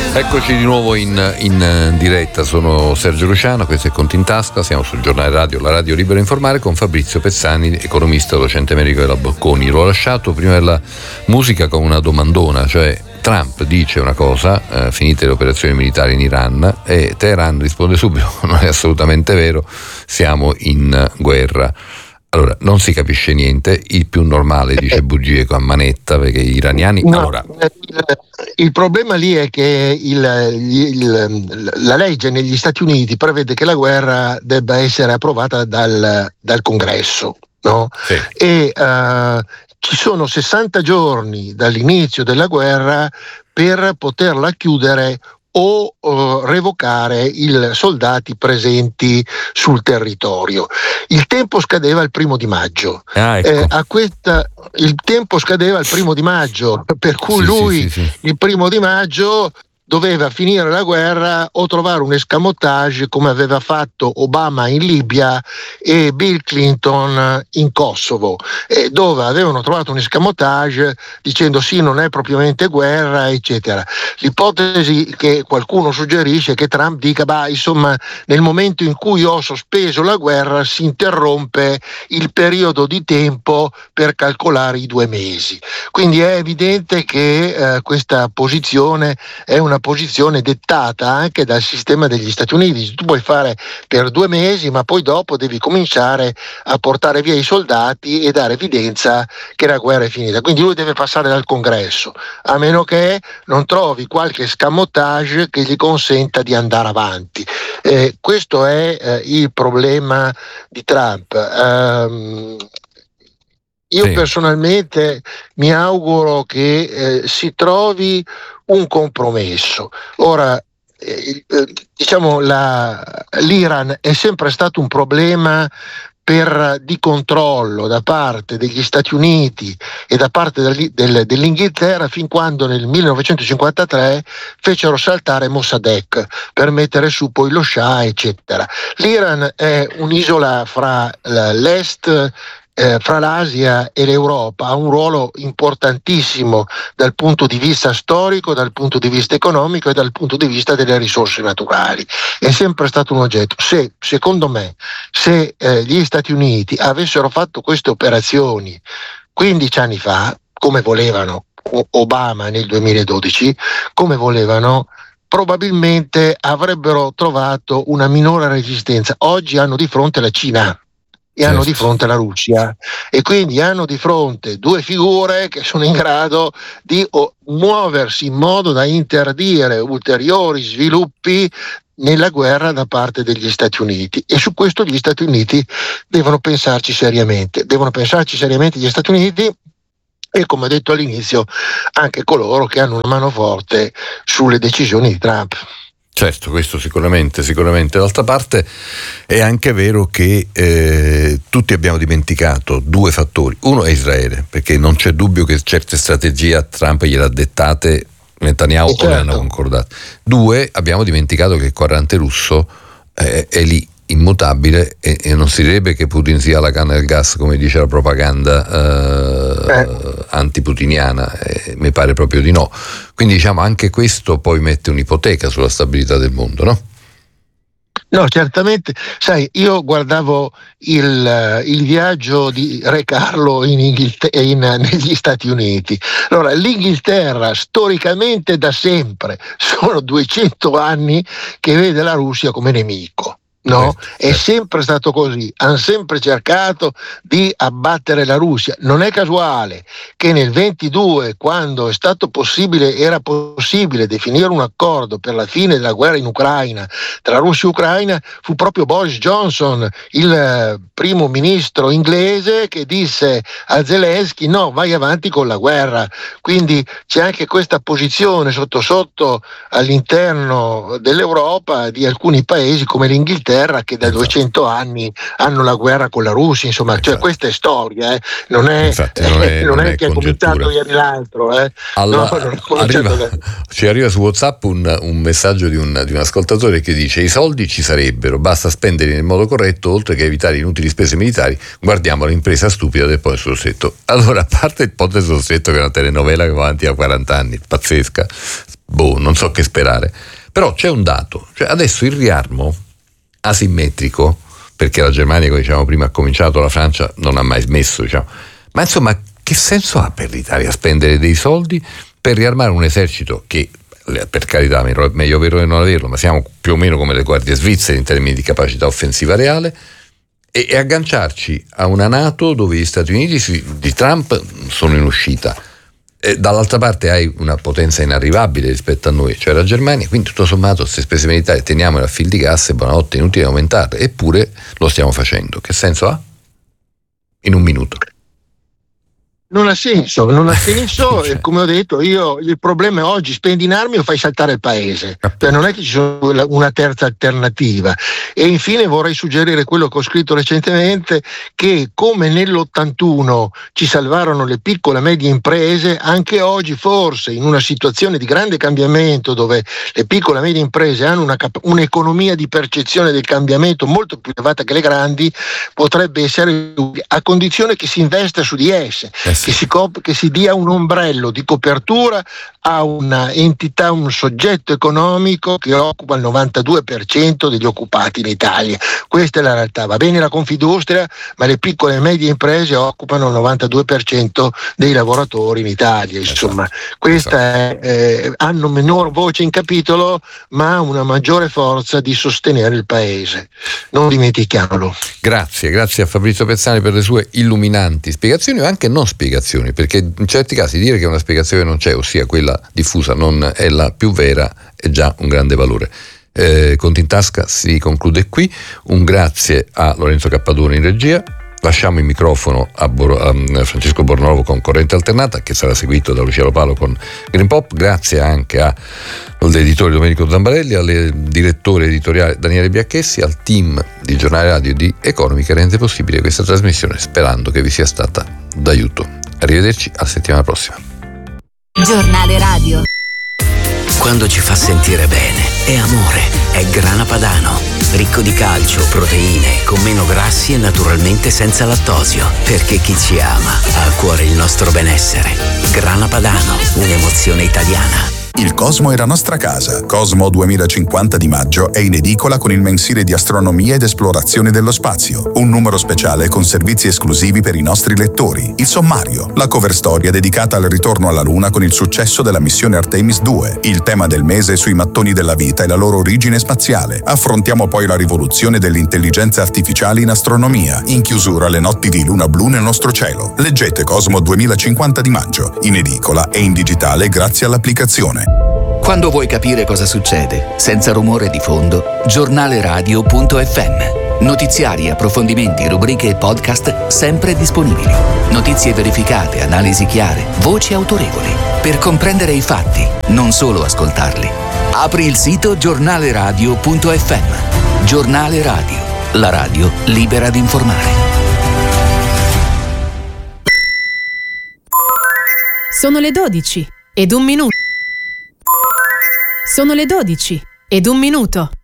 Eccoci di nuovo in diretta, sono Sergio Luciano, questo è Conti in Tasca, siamo sul giornale radio, la radio Libero Informare, con Fabrizio Pezzani, economista, docente emerico della Bocconi. L'ho lasciato prima della musica con una domandona, cioè Trump dice una cosa, finite le operazioni militari in Iran, e Teheran risponde subito, non è assolutamente vero, siamo in guerra. Allora, non si capisce niente, il più normale dice bugie con manetta, perché gli iraniani... No, allora, il problema lì è che la legge negli Stati Uniti prevede che la guerra debba essere approvata dal Congresso, no? sì. E ci sono 60 giorni dall'inizio della guerra per poterla chiudere o revocare i soldati presenti sul territorio. Il tempo scadeva il 1° maggio. Ecco. Il tempo scadeva il 1° maggio, per cui sì. il 1° maggio doveva finire la guerra o trovare un escamotage come aveva fatto Obama in Libia e Bill Clinton in Kosovo, dove avevano trovato un escamotage dicendo sì, non è propriamente guerra, eccetera. L'ipotesi che qualcuno suggerisce è che Trump dica insomma, nel momento in cui ho sospeso la guerra si interrompe il periodo di tempo per calcolare i 2 mesi. Quindi è evidente che questa posizione è una posizione dettata anche dal sistema degli Stati Uniti. Tu puoi fare per 2 mesi, ma poi dopo devi cominciare a portare via i soldati e dare evidenza che la guerra è finita. Quindi lui deve passare dal Congresso, a meno che non trovi qualche escamotage che gli consenta di andare avanti. Questo è il problema di Trump. Io personalmente mi auguro che si trovi un compromesso. Ora, diciamo l'Iran è sempre stato un problema di controllo da parte degli Stati Uniti e da parte dell'Inghilterra, fin quando nel 1953 fecero saltare Mossadegh per mettere su poi lo Shah, eccetera. L'Iran è un'isola fra l'Est, fra l'Asia e l'Europa, ha un ruolo importantissimo dal punto di vista storico, dal punto di vista economico e dal punto di vista delle risorse naturali. È sempre stato un oggetto. Secondo me, se gli Stati Uniti avessero fatto queste operazioni 15 anni fa, come volevano Obama nel 2012, come volevano, probabilmente avrebbero trovato una minore resistenza. Oggi hanno di fronte la Cina e hanno di fronte la Russia, e quindi hanno di fronte 2 figure che sono in grado di muoversi in modo da interdire ulteriori sviluppi nella guerra da parte degli Stati Uniti, e su questo gli Stati Uniti devono pensarci seriamente gli Stati Uniti e, come ho detto all'inizio, anche coloro che hanno una mano forte sulle decisioni di Trump. Certo, questo sicuramente. D'altra parte è anche vero che tutti abbiamo dimenticato 2 fattori. Uno è Israele, perché non c'è dubbio che certe strategie a Trump gliel'ha dettate Netanyahu o le hanno concordate. 2, abbiamo dimenticato che il quadrante russo è lì, immutabile, e non si direbbe che Putin sia la canna del gas, come dice la propaganda antiputiniana, mi pare proprio di no. Quindi diciamo anche questo poi mette un'ipoteca sulla stabilità del mondo, no? No, certamente. Sai, io guardavo il viaggio di Re Carlo negli Stati Uniti. Allora, l'Inghilterra storicamente da sempre, sono 200 anni che vede la Russia come nemico. No, è sempre stato così, hanno sempre cercato di abbattere la Russia. Non è casuale che nel 22, quando era possibile definire un accordo per la fine della guerra in Ucraina tra Russia e Ucraina, fu proprio Boris Johnson, il primo ministro inglese, che disse a Zelensky: no, vai avanti con la guerra. Quindi c'è anche questa posizione sotto all'interno dell'Europa di alcuni paesi come l'Inghilterra, Inghilterra che da 200 anni hanno la guerra con la Russia, insomma, cioè questa è storia, non è che è cominciato ieri l'altro. Ci arriva su WhatsApp un messaggio di un ascoltatore che dice: i soldi ci sarebbero, basta spenderli nel modo corretto, oltre che evitare inutili spese militari, guardiamo l'impresa stupida del Ponte sullo Stretto. Allora, a parte il Ponte sullo Stretto, che è una telenovela che va avanti da 40 anni, pazzesca, non so che sperare, però c'è un dato, cioè adesso il riarmo asimmetrico, perché la Germania, come dicevamo prima, ha cominciato, la Francia non ha mai smesso, diciamo, ma insomma, che senso ha per l'Italia spendere dei soldi per riarmare un esercito che, per carità, meglio averlo che non averlo, ma siamo più o meno come le guardie svizzere in termini di capacità offensiva reale, e agganciarci a una NATO dove gli Stati Uniti di Trump sono in uscita, e dall'altra parte hai una potenza inarrivabile rispetto a noi, cioè la Germania, quindi tutto sommato queste spese militari teniamole a fil di gas e buonanotte, inutile aumentarle, eppure lo stiamo facendo. Che senso ha? In un minuto. Non ha senso, e come ho detto io, il problema è oggi spendi in armi o fai saltare il paese, cioè non è che ci sono una terza alternativa. E infine vorrei suggerire quello che ho scritto recentemente, che come nell'81 ci salvarono le piccole e medie imprese, anche oggi forse in una situazione di grande cambiamento dove le piccole e medie imprese hanno un'economia di percezione del cambiamento molto più elevata che le grandi, potrebbe essere a condizione che si investa su di esse. Che si dia un ombrello di copertura a una entità, un soggetto economico che occupa il 92% degli occupati in Italia. Questa è la realtà. Va bene la Confindustria, ma le piccole e medie imprese occupano il 92% dei lavoratori in Italia. Insomma, hanno minor voce in capitolo, ma una maggiore forza di sostenere il paese. Non dimentichiamolo. Grazie a Fabrizio Pezzani per le sue illuminanti spiegazioni, o anche non spiegazioni, perché in certi casi dire che una spiegazione non c'è, ossia quella diffusa non è la più vera, è già un grande valore. Conti in tasca si conclude qui. Un grazie a Lorenzo Cappadone in regia. Lasciamo il microfono a Francesco Bornovo con Corrente Alternata, che sarà seguito da Lucia Lopalo con Green Pop. Grazie anche all'editore Domenico Zambarelli, al direttore editoriale Daniele Biacchessi, al team di Giornale Radio di Economy che rende possibile questa trasmissione, sperando che vi sia stata d'aiuto. Arrivederci, alla settimana prossima. Giornale Radio. Quando ci fa sentire bene, è amore, è Grana Padano. Ricco di calcio, proteine, con meno grassi e naturalmente senza lattosio. Perché chi ci ama ha a cuore il nostro benessere. Grana Padano, un'emozione italiana. Il Cosmo è la nostra casa. Cosmo 2050 di maggio è in edicola con il mensile di astronomia ed esplorazione dello spazio. Un numero speciale con servizi esclusivi per i nostri lettori. Il sommario, la cover storia dedicata al ritorno alla Luna con il successo della missione Artemis 2. Il tema del mese sui mattoni della vita e la loro origine spaziale. Affrontiamo poi la rivoluzione dell'intelligenza artificiale in astronomia. In chiusura le notti di luna blu nel nostro cielo. Leggete Cosmo 2050 di maggio, in edicola e in digitale grazie all'applicazione. Quando vuoi capire cosa succede, senza rumore di fondo, giornaleradio.fm. Notiziari, approfondimenti, rubriche e podcast sempre disponibili. Notizie verificate, analisi chiare, voci autorevoli. Per comprendere i fatti, non solo ascoltarli. Apri il sito giornaleradio.fm. Giornale Radio, la radio libera di informare. Sono le 12 ed un minuto. Sono le 12 ed un minuto.